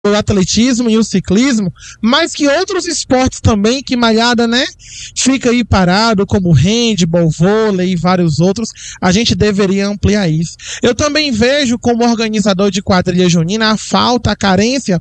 o atletismo e o ciclismo, mas que outros esportes também, que malhada, né, fica aí parado, como handball, vôlei e vários outros, a gente deveria ampliar isso. Eu também vejo, como organizador de quadrilha junina, a falta, a carência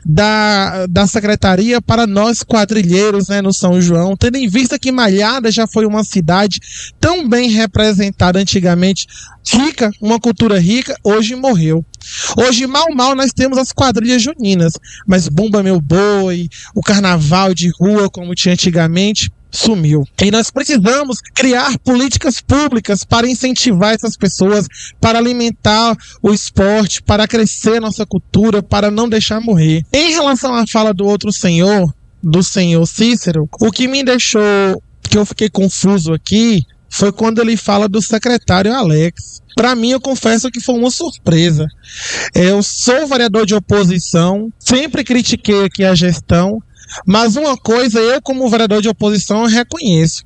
da secretaria para nós quadrilheiros, né, no São João, tendo em vista que Malhada já foi uma cidade tão bem representada antigamente, rica, uma cultura rica, hoje morreu. Hoje, mal nós temos as quadrilhas juninas, mas Bumba Meu Boi, o carnaval de rua, como tinha antigamente, sumiu. E nós precisamos criar políticas públicas para incentivar essas pessoas, para alimentar o esporte, para crescer nossa cultura, para não deixar morrer. Em relação à fala do outro senhor, do senhor Cícero, o que me deixou, que eu fiquei confuso aqui, foi quando ele fala do secretário Alex. Para mim, eu confesso que foi uma surpresa. Eu sou vereador de oposição, sempre critiquei aqui a gestão, mas uma coisa, eu como vereador de oposição, eu reconheço.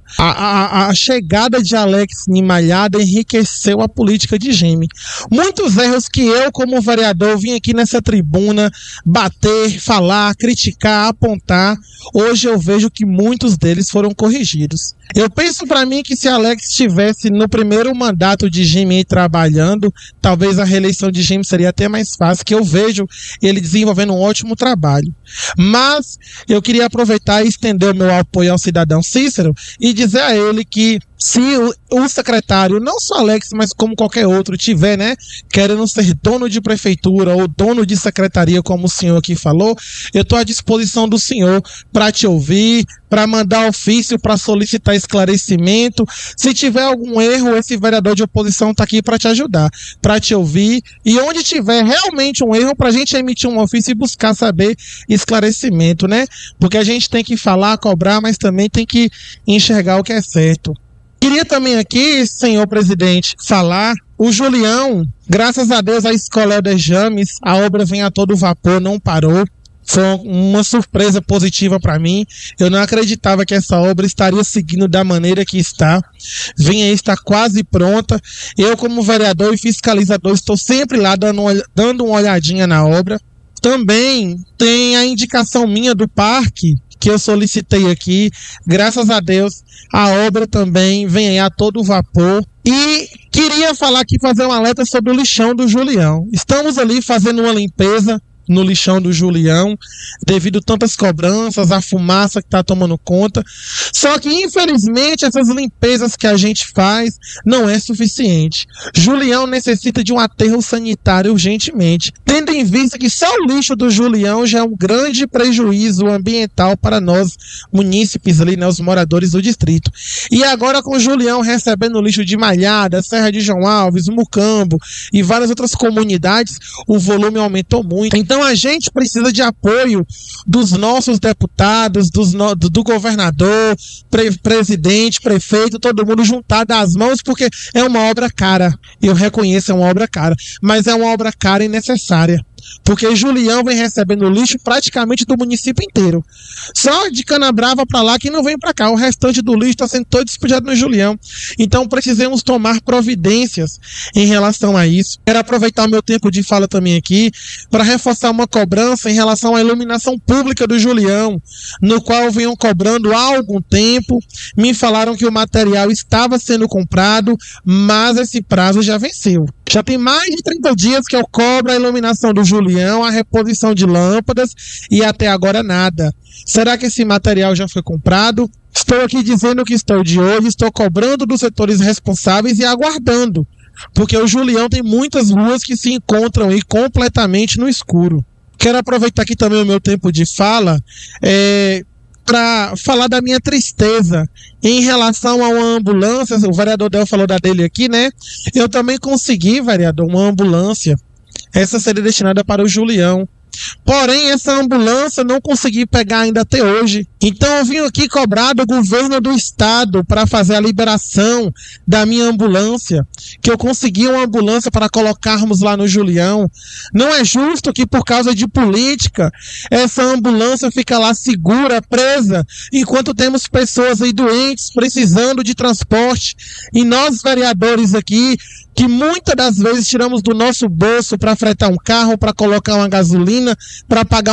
A chegada de Alex em Malhada enriqueceu a política de Geme. Muitos erros que eu, como vereador, vim aqui nessa tribuna bater, falar, criticar, apontar, hoje eu vejo que muitos deles foram corrigidos. Eu penso para mim que se Alex estivesse no primeiro mandato de Geme trabalhando, talvez a reeleição de Geme seria até mais fácil, que eu vejo ele desenvolvendo um ótimo trabalho. Mas eu queria aproveitar e estender o meu apoio ao cidadão Cícero e dizer a ele que se o secretário, não só Alex, mas como qualquer outro, tiver, né, querendo ser dono de prefeitura ou dono de secretaria, como o senhor aqui falou, eu estou à disposição do senhor para te ouvir, para mandar ofício, para solicitar esclarecimento. Se tiver algum erro, esse vereador de oposição está aqui para te ajudar, para te ouvir, e onde tiver realmente um erro, para a gente emitir um ofício e buscar saber esclarecimento, né? Porque a gente tem que falar, cobrar, mas também tem que enxergar o que é certo. Queria também aqui, senhor presidente, falar, o Julião, graças a Deus, a Escola de James, a obra vem a todo vapor, não parou. Foi uma surpresa positiva para mim. Eu não acreditava que essa obra estaria seguindo da maneira que está. Vem aí, está quase pronta. Eu, como vereador e fiscalizador, estou sempre lá dando uma olhadinha na obra. Também tem a indicação minha do parque, que eu solicitei aqui. Graças a Deus, a obra também vem aí a todo vapor. E queria falar aqui, fazer um alerta sobre o lixão do Julião. Estamos ali fazendo uma limpeza no lixão do Julião, devido a tantas cobranças, a fumaça que está tomando conta. Só que, infelizmente, essas limpezas que a gente faz não é suficiente. Julião necessita de um aterro sanitário urgentemente, tendo em vista que só o lixo do Julião já é um grande prejuízo ambiental para nós, munícipes ali, né, os moradores do distrito. E agora, com o Julião recebendo lixo de Malhada, Serra de João Alves, Mucambo e várias outras comunidades, o volume aumentou muito. Então a gente precisa de apoio dos nossos deputados, do governador, presidente, prefeito, todo mundo juntado às mãos, porque é uma obra cara. Eu reconheço, é uma obra cara, mas é uma obra cara e necessária. Porque Julião vem recebendo lixo praticamente do município inteiro. Só de Canabrava para lá que não vem para cá. O restante do lixo está sendo todo despejado no Julião. Então precisamos tomar providências em relação a isso. Quero aproveitar o meu tempo de fala também aqui para reforçar uma cobrança em relação à iluminação pública do Julião, no qual venham cobrando há algum tempo. Me falaram que o material estava sendo comprado, mas esse prazo já venceu. Já tem mais de 30 dias que eu cobro a iluminação do Julião, a reposição de lâmpadas, e até agora nada. Será que esse material já foi comprado? Estou aqui dizendo que estou de olho, estou cobrando dos setores responsáveis e aguardando, porque o Julião tem muitas ruas que se encontram aí completamente no escuro. Quero aproveitar aqui também o meu tempo de fala, para falar da minha tristeza em relação a uma ambulância. O vereador Del falou da dele aqui, né? Eu também consegui, vereador, uma ambulância. Essa seria destinada para o Julião. Porém, essa ambulância não consegui pegar ainda até hoje. Então eu vim aqui cobrar do governo do estado para fazer a liberação da minha ambulância, que eu consegui uma ambulância para colocarmos lá no Julião. Não é justo que, por causa de política, essa ambulância fica lá segura, presa, enquanto temos pessoas aí doentes, precisando de transporte, e nós, vereadores aqui, que muitas das vezes tiramos do nosso bolso para fretar um carro, para colocar uma gasolina, para pagar